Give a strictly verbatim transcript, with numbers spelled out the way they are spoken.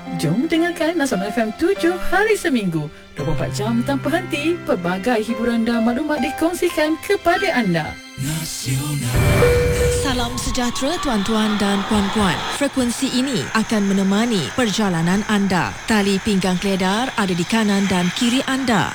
Jom dengarkan Nasional F M tujuh hari seminggu, dua puluh empat jam tanpa henti. Pelbagai hiburan dan maklumat dikongsikan kepada anda. Salam sejahtera tuan-tuan dan puan-puan. Frekuensi ini akan menemani perjalanan anda. Tali pinggang keledar ada di kanan dan kiri anda.